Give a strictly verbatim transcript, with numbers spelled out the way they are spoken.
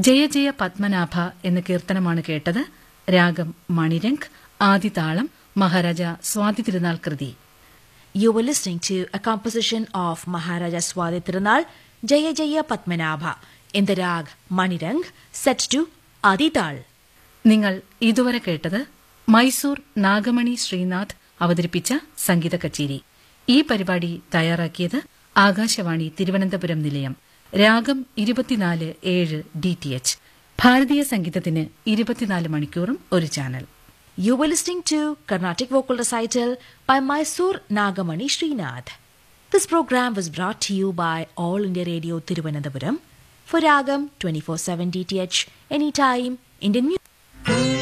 ജയ ജയ പത്മനാഭ എന്ന കീർത്തനമാണ് കേട്ടത്. രാഗം മണിരംഗ്, ആദിതാളം മഹാരാജ സ്വാതി തിരുനാൾ കൃതി. You were listening to a composition of Maharaja Swati Tirunal, Jaya Jaya Padmanabha, in the rag Manirang, set to Adital. നിങ്ങൾ ഇതുവരെ കേട്ടത് മൈസൂർ നാഗമണി ശ്രീനാഥ് അവതരിപ്പിച്ച സംഗീത കച്ചേരി. ഈ പരിപാടി തയ്യാറാക്കിയത് ആകാശവാണി തിരുവനന്തപുരം നിലയം. രാഗം ഇരുപത്തിനാല് ഏഴ് ഡി ടി എച്ച്. ഭാരതീയ സംഗീതത്തിന് ഇരുപത്തിനാല് മണിക്കൂറും ഒരു channel. You were listening to Carnatic Vocal Recital by Mysore Nagamani Srinath. This program was brought to you by All India Radio Thiruvananthapuram for Ragam twenty-four seven D T H, anytime, Indian music.